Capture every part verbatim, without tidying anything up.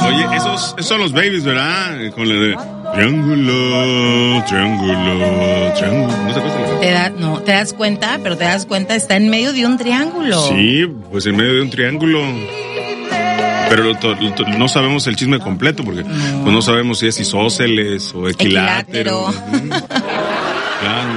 Oye, esos, esos son los babies, ¿verdad? Con el de triángulo, triángulo, triángulo. ¿No te acuerdas? Te da, no, te das cuenta, pero te das cuenta, está en medio de un triángulo. Sí, pues en medio de un triángulo. Pero lo, lo, lo, no sabemos el chisme completo porque no, pues no sabemos si es isósceles o equilátero. Equilátero. Claro.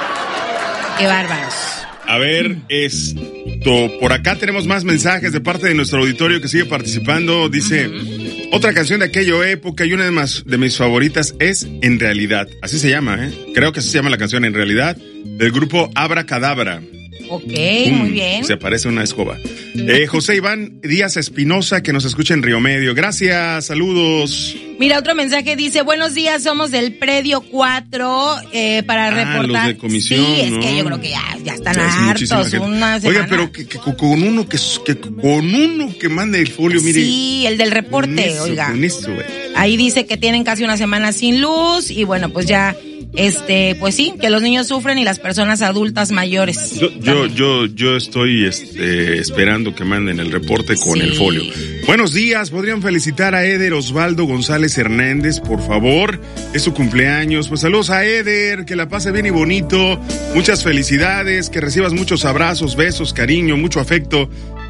Qué bárbaros. A ver, esto, por acá tenemos más mensajes de parte de nuestro auditorio que sigue participando. Dice, uh-huh. Otra canción de aquella época y una de, más, de mis favoritas es En Realidad. Así se llama, ¿eh? Creo que así se llama la canción, En Realidad, del grupo Abracadabra. Ok, mm, muy bien. Se parece una escoba. Eh, José Iván Díaz Espinosa, que nos escucha en Río Medio. Gracias, saludos. Mira, otro mensaje dice, buenos días, somos del predio cuatro eh, para ah, reportar. Los de comisión, sí, es ¿no? que yo creo que ya, ya están ya hartos. Una semana. Oiga, pero que, que, con uno que, que con uno que mande el folio, mire. Sí, el del reporte, eso, oiga. Con eso, ahí dice que tienen casi una semana sin luz y bueno, pues ya... Este, pues sí, que los niños sufren y las personas adultas mayores. Yo, yo, yo, yo estoy este, esperando que manden el reporte con sí. el folio. Buenos días, podrían felicitar a Eder Osvaldo González Hernández, por favor. Es su cumpleaños. Pues saludos a Eder, que la pase bien y bonito. Muchas felicidades, que recibas muchos abrazos, besos, cariño, mucho afecto.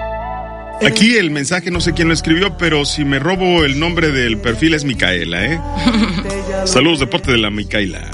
Aquí el mensaje, no sé quién lo escribió, pero si me robo el nombre del perfil es Micaela, ¿eh? Saludos de parte de la Micaela.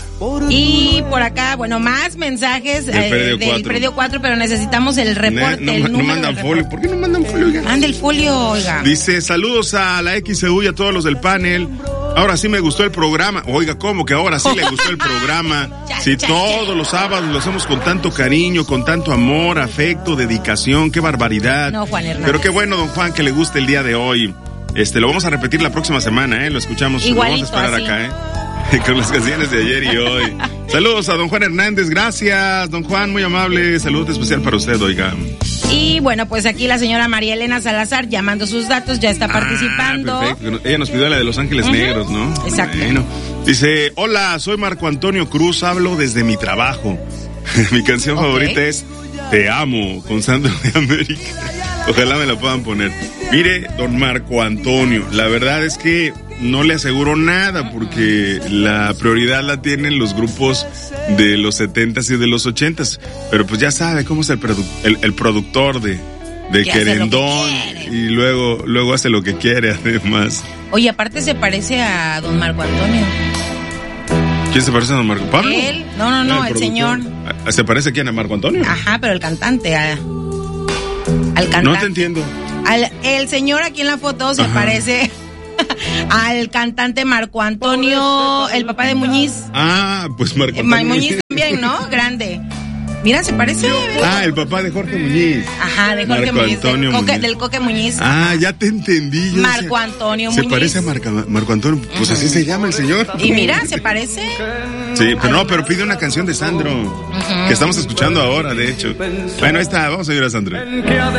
Y por acá, bueno, más mensajes del eh, predio del predio cuatro, pero necesitamos el reporte, no, el no, número. No mandan folio, ¿por qué no mandan folio? Oiga? Manda el folio, oiga. Dice, saludos a la X C U y a todos los del panel. Ahora sí me gustó el programa. Oiga, ¿cómo que ahora sí le gustó el programa? Si todos los sábados lo hacemos con tanto cariño, con tanto amor, afecto, dedicación, qué barbaridad. No, Juan Hernández. Pero qué bueno, don Juan, que le guste el día de hoy. Este, lo vamos a repetir la próxima semana, ¿eh? Lo escuchamos, igualito, lo vamos a esperar así. acá, ¿eh? Con las canciones de ayer y hoy. Saludos a don Juan Hernández, gracias, don Juan, muy amable. Saludo especial para usted, oiga. Y bueno, pues aquí la señora María Elena Salazar llamando sus datos, ya está ah, participando. Perfecto. Ella nos pidió la de Los Ángeles uh-huh. Negros, ¿no? Exacto. Bueno. Dice, hola, soy Marco Antonio Cruz, hablo desde mi trabajo. Mi canción okay. favorita es Te Amo, con Sandro de América. Ojalá me la puedan poner. Mire, don Marco Antonio, la verdad es que no le aseguro nada porque la prioridad la tienen los grupos de los setentas y de los ochentas. Pero pues ya sabe cómo es el, produ- el, el productor de, de Querendón y luego, luego hace lo que quiere además. Oye, aparte se parece a don Marco Antonio. ¿Quién se parece a don Marco? ¿Pablo? Él, no, no, no, ah, el, el señor. ¿Se parece a quién? ¿A Marco Antonio? Ajá, pero el cantante, a, al cantante. No te entiendo. Al, el señor aquí en la foto se Ajá. parece al cantante Marco Antonio, el papá de Muñiz. Ah, pues Marco Antonio. Eh, Muñiz también, ¿no? Grande. Mira, se parece. Ah, el papá de Jorge Muñiz. Ajá, de Jorge Marco Muñiz, Antonio del, Coque, Muñiz. del Coque Muñiz. Ah, ya te entendí. Yo Marco decía, Antonio se Muñiz. Se parece a Marca, Marco Antonio, pues uh-huh. así se llama el señor. Y mira, se parece. Sí, pero no, pero pide una canción de Sandro, uh-huh. que estamos escuchando ahora, de hecho. Bueno, ahí está, vamos a ir a Sandro.